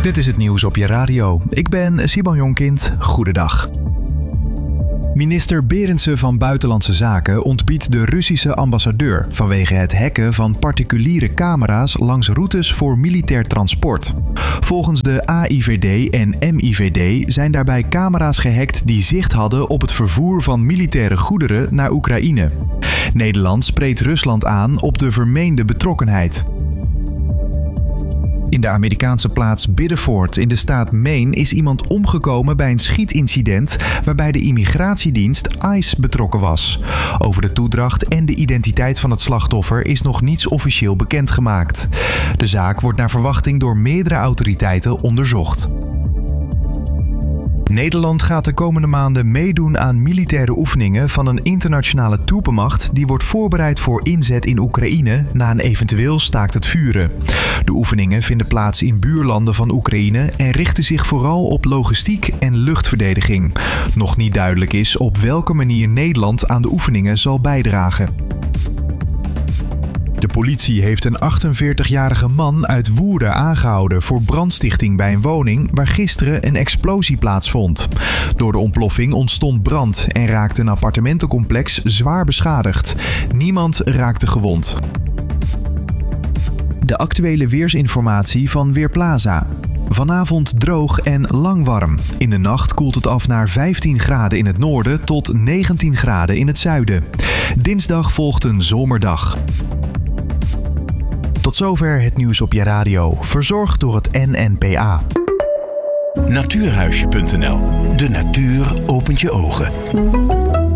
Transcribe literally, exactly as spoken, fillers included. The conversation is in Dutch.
Dit is het nieuws op je radio. Ik ben Simon Jonkind. Goedendag. Minister Berendsen van Buitenlandse Zaken ontbiedt de Russische ambassadeur vanwege het hacken van particuliere camera's langs routes voor militair transport. Volgens de A I V D en M I V D zijn daarbij camera's gehackt die zicht hadden op het vervoer van militaire goederen naar Oekraïne. Nederland spreekt Rusland aan op de vermeende betrokkenheid. In de Amerikaanse plaats Biddeford in de staat Maine is iemand omgekomen bij een schietincident waarbij de immigratiedienst ICE betrokken was. Over de toedracht en de identiteit van het slachtoffer is nog niets officieel bekendgemaakt. De zaak wordt naar verwachting door meerdere autoriteiten onderzocht. Nederland gaat de komende maanden meedoen aan militaire oefeningen van een internationale troepenmacht die wordt voorbereid voor inzet in Oekraïne na een eventueel staakt het vuren. De oefeningen vinden plaats in buurlanden van Oekraïne en richten zich vooral op logistiek en luchtverdediging. Nog niet duidelijk is op welke manier Nederland aan de oefeningen zal bijdragen. De politie heeft een achtenveertigjarige man uit Woerden aangehouden voor brandstichting bij een woning waar gisteren een explosie plaatsvond. Door de ontploffing ontstond brand en raakte een appartementencomplex zwaar beschadigd. Niemand raakte gewond. De actuele weersinformatie van Weerplaza. Vanavond droog en lang warm. In de nacht koelt het af naar vijftien graden in het noorden tot negentien graden in het zuiden. Dinsdag volgt een zomerdag. Tot zover het nieuws op je radio, verzorgd door het N N P A. Natuurhuisje punt n l. De natuur opent je ogen.